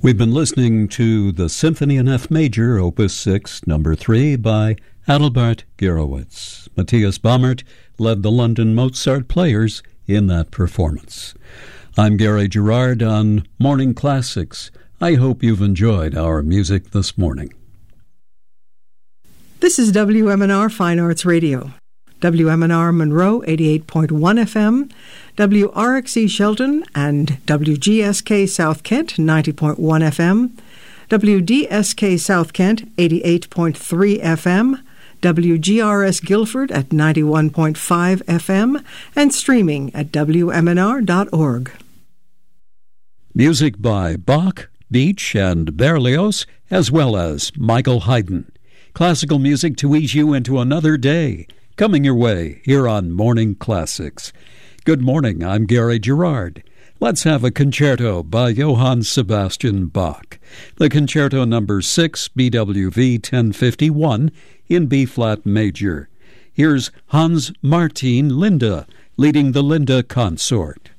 We've been listening to the Symphony in F Major, Opus 6, Number 3, by Adalbert Gurewitz. Matthias Baumert led the London Mozart Players in that performance. I'm Gary Gerard on Morning Classics. I hope you've enjoyed our music this morning. This is WMNR Fine Arts Radio. WMNR Monroe 88.1 FM, WRXE Shelton and WGSK South Kent 90.1 FM, WDSK South Kent 88.3 FM, WGRS Guilford at 91.5 FM, and streaming at WMNR.org. Music by Bach, Beach, and Berlioz, as well as Michael Haydn. Classical music to ease you into another day. Coming your way here on Morning Classics. Good morning, I'm Gary Gerard. Let's have a concerto by Johann Sebastian Bach. The Concerto No. 6, BWV 1051, in B-flat major. Here's Hans Martin Linde, leading the Linde Consort.